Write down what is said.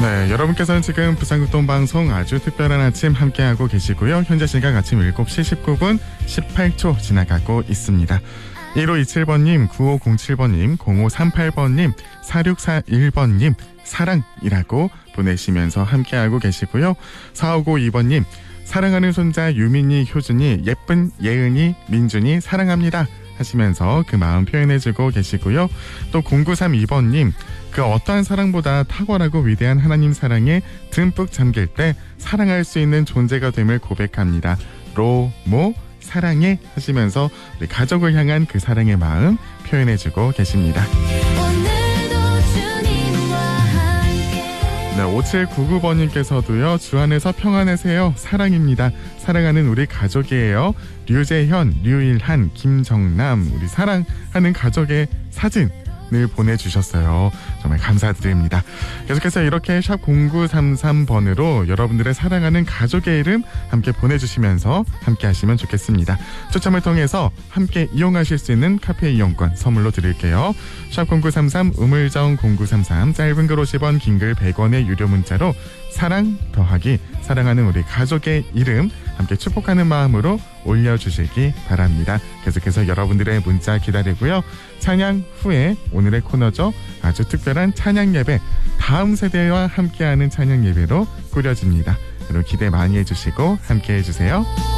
네, 여러분께서는 지금 부산극동방송 아주 특별한 아침 함께하고 계시고요. 현재 시각 아침 7시 19분 18초 지나가고 있습니다. 1527번님, 9507번님, 0538번님, 4641번님, 사랑이라고 보내시면서 함께하고 계시고요. 4552번님, 사랑하는 손자 유민이, 효준이, 예쁜 예은이, 민준이 사랑합니다 하시면서 그 마음 표현해주고 계시고요. 또 0932번님, 그 어떠한 사랑보다 탁월하고 위대한 하나님 사랑에 듬뿍 잠길 때 사랑할 수 있는 존재가 됨을 고백합니다. 로모 사랑해 하시면서 우리 가족을 향한 그 사랑의 마음 표현해주고 계십니다. 네, 5799번님께서도요. 주안에서 평안하세요. 사랑입니다. 사랑하는 우리 가족이에요. 류재현, 류일한, 김정남, 우리 사랑하는 가족의 사진을 보내주셨어요. 정말 감사드립니다. 계속해서 이렇게 샵 0933번으로 여러분들의 사랑하는 가족의 이름 함께 보내주시면서 함께 하시면 좋겠습니다. 추첨을 통해서 함께 이용하실 수 있는 카페 이용권 선물로 드릴게요. 샵 0933 우물정 0933 짧은 글 50원 긴 글 100원의 유료 문자로 사랑 더하기 사랑하는 우리 가족의 이름 함께 축복하는 마음으로 올려주시기 바랍니다. 계속해서 여러분들의 문자 기다리고요. 찬양 후에 오늘의 코너죠. 아주 특별한 찬양 예배, 다음 세대와 함께하는 찬양 예배로 꾸려집니다. 여러분 기대 많이 해주시고 함께 해주세요.